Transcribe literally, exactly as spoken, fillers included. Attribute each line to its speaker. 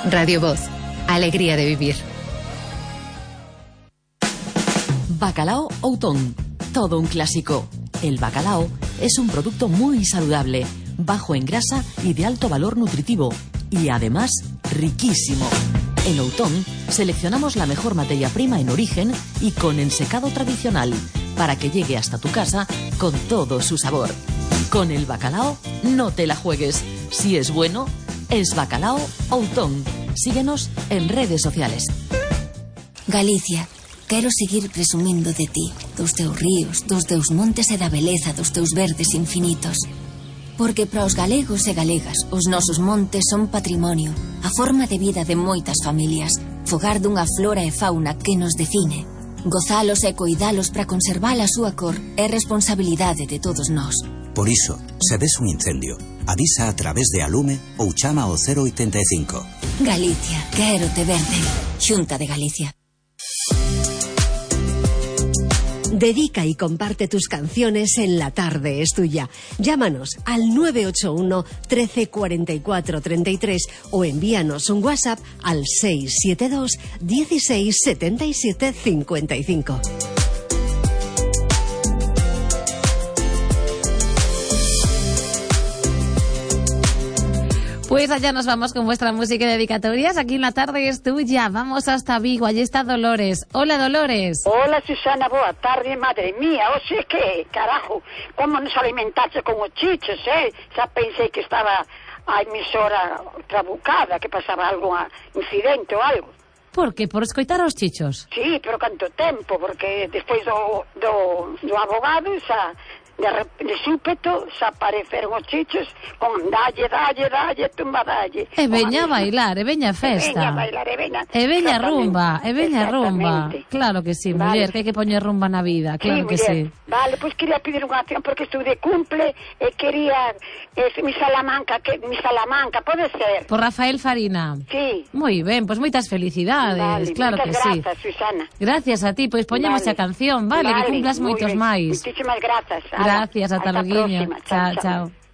Speaker 1: Radio Voz, alegría de vivir.
Speaker 2: Bacalao Outón, todo un clásico. El bacalao es un producto muy saludable, bajo en grasa y de alto valor nutritivo, y además riquísimo. En Outón seleccionamos la mejor materia prima en origen y con ensecado tradicional, para que llegue hasta tu casa con todo su sabor. Con el bacalao no te la juegues. Si es bueno, es Bacalao Outón. Síguenos en redes sociales.
Speaker 3: Galicia, quero seguir presumindo de ti, dos teus ríos, dos teus montes e da beleza dos teus verdes infinitos. Porque para os galegos e galegas, os nosos montes son patrimonio, a forma de vida de moitas familias, fogar dunha flora e fauna que nos define. Gozalos e coidalos para conservar a súa cor é responsabilidade de todos nós.
Speaker 4: Por iso, se ves un incendio, avisa a través de Alume ou chama ao cero oitenta e cinco.
Speaker 3: Galicia, quero te verde. Xunta de Galicia.
Speaker 5: Dedica y comparte tus canciones en La Tarde es Tuya. Llámanos al nueve ocho uno, trece cuarenta y cuatro, treinta y tres o envíanos un WhatsApp al seis siete dos, dieciséis, setenta y siete, cincuenta y cinco.
Speaker 6: Pues allá nos vamos con vuestra música y dedicatorias. Aquí en La Tarde es Tuya. Vamos hasta Vigo. Allí está Dolores. Hola, Dolores.
Speaker 7: Hola, Susana. Boa tarde, madre mía. O sea que, carajo, como nos alimentarse con os chichos, eh? Xa pensei que estaba a emisora trabucada, que pasaba algún incidente ou algo.
Speaker 6: Por que? Por escoitar aos chichos?
Speaker 7: Sí, pero canto tempo, porque despois do, do, do abogado xa... De, de súpeto se apareceron os chichos con dalle, dalle, dalle, tumba, dalle.
Speaker 6: E veña a bailar, e veña a festa.
Speaker 7: E veña a bailar, e veña...
Speaker 6: E veña a rumba, e veña a rumba. Claro que sí, muller,
Speaker 7: vale.
Speaker 6: Que hai que poñer rumba na vida, claro
Speaker 7: sí,
Speaker 6: que
Speaker 7: muller.
Speaker 6: sí.
Speaker 7: Vale, pois pues quería pedir unha acción porque estou de cumple e quería eh, mi Salamanca, que mi Salamanca, pode ser?
Speaker 6: Por Rafael Farina.
Speaker 7: Sí.
Speaker 6: Moi ben, pois pues moitas felicidades,
Speaker 7: vale,
Speaker 6: claro que sí.
Speaker 7: Grazas, Susana.
Speaker 6: Gracias a ti, pois pues poñemos
Speaker 7: vale.
Speaker 6: a canción, vale, vale, que cumplas moitos máis.
Speaker 7: Muchísimas grazas.
Speaker 6: Gracias, ata loguiño. Chao, chao.